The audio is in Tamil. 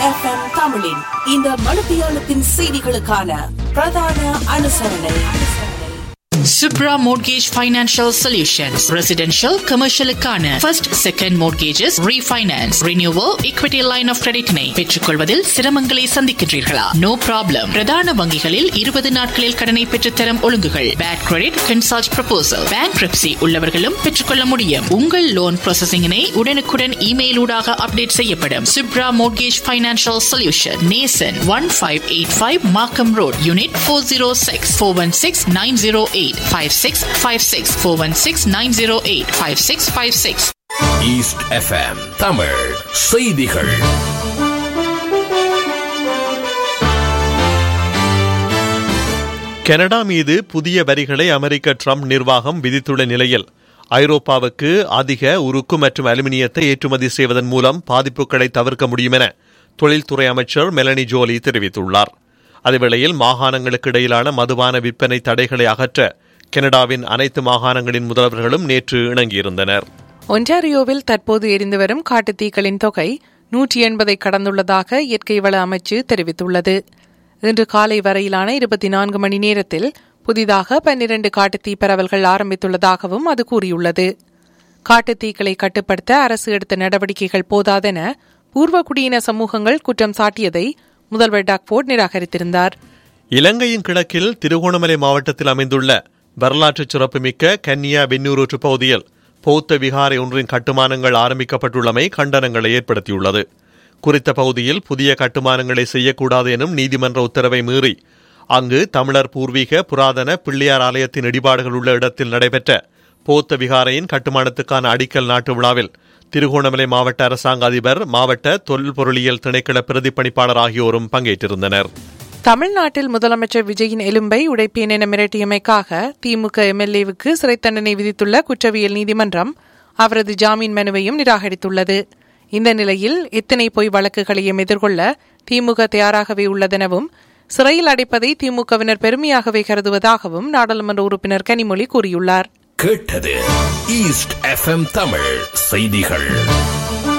FM தமிழின் இந்த மணித்தியாலத்தின் செய்திகளுக்கான பிரதான அனுசரணை. Subra Mortgage Financial Solutions. Residential, commercial க்கான first, second mortgages, refinance, renewal, equity line of credit னை பெற்றுக்கொள்வதில் சிரமங்களை சந்திக்கின்றீர்களா? No problem. பிரதான வங்கிகளில் 20 நாட்களில் கடனை பெற்றுத்தரும் ஒழுங்குகள். Bad credit, consult proposal. Bankruptcy உள்ளவர்களும் பெற்றுக்கொள்ள முடியும். உங்கள் லோன் ப்ராசஸிங்கினை உடனுக்குடன் இமெயில் ஊடாக அப்டேட் செய்யப்படும். Subra Mortgage Financial Solution. Nason 1585 Markham Road, Unit 406 416-908 5656 416-908 5656. East FM Tamil செய்திகள். கனடா மீது புதிய வரிகளை அமெரிக்க ட்ரம்ப் நிர்வாகம் விதித்துள்ள நிலையில் ஐரோப்பாவுக்கு அதிக உருக்கு மற்றும் அலுமினியத்தை ஏற்றுமதி செய்வதன் மூலம் பாதிப்புகளை தவிர்க்க முடியும் என தொழில்துறை அமைச்சர் மெலனி ஜோலி தெரிவித்துள்ளார். அதேவேளையில் மாகாணங்களுக்கு இடையிலான மதுபான விற்பனை தடைகளை அகற்ற கனடாவின் அனைத்து மாகாணங்களின் முதல்வர்களும் நேற்று இணங்கியிருந்தனர். ஒன்டாரியோவில் தற்போது எரிந்து வரும் காட்டுத்தீக்களின் தொகை 180 கடந்துள்ளதாக இயற்கை வள அமைச்சு தெரிவித்துள்ளது. இன்று காலை வரையிலான 24 மணி நேரத்தில் புதிதாக 12 காட்டுத்தீ பரவல்கள் ஆரம்பித்துள்ளதாகவும் அது கூறியுள்ளது. காட்டுத்தீக்களை கட்டுப்படுத்த அரசு எடுத்த நடவடிக்கைகள் போதாதென பூர்வகுடியின சமூகங்கள் குற்றம் சாட்டியதை முதல்வர் டாக்ஃபோர்ட் நிராகரித்திருந்தார். இலங்கையின் கிழக்கில் திருகோணமலை மாவட்டத்தில் அமைந்துள்ள வரலாற்று சிறப்புமிக்க கன்னியா வெண்ணூரூற்று பகுதியில் பௌத்த விகாரை ஒன்றின் கட்டுமானங்கள் ஆரம்பிக்கப்பட்டுள்ளமை கண்டனங்களை ஏற்படுத்தியுள்ளது. குறித்த பகுதியில் புதிய கட்டுமானங்களை செய்யக்கூடாது எனும் நீதிமன்ற உத்தரவை மீறி அங்கு தமிழர் பூர்வீக புராதன பிள்ளையார் ஆலயத்தின் இடிபாடுகள் உள்ள இடத்தில் நடைபெற்ற பௌத்த விகாரையின் கட்டுமானத்துக்கான அடிக்கல் நாட்டு விழாவில் திருகோணமலை மாவட்ட அரசாங்க அதிபர், மாவட்ட தொல்பொருளியல் திணைக்கள பிரதிப்பணிப்பாளர் ஆகியோரும் பங்கேற்றிருந்தனர். தமிழ்நாட்டில் முதலமைச்சர் விஜயின் எலும்பை உடைப்பேன் என மிரட்டியமைக்காக திமுக எம்எல்ஏவுக்கு சிறை தண்டனை விதித்துள்ள குற்றவியல் நீதிமன்றம் அவரது ஜாமீன் மனுவையும் நிராகரித்துள்ளது. இந்த நிலையில் எத்தனை பொய் வழக்குகளையும் எதிர்கொள்ள திமுக தயாராகவே உள்ளதெனவும் சிறையில் அடைப்பதை திமுகவினர் பெருமையாகவே கருதுவதாகவும் நாடாளுமன்ற உறுப்பினர் கனிமொழி கூறியுள்ளார். கேட்டது ஈஸ்ட் எஃப்எம் தமிழ் செய்திகள்.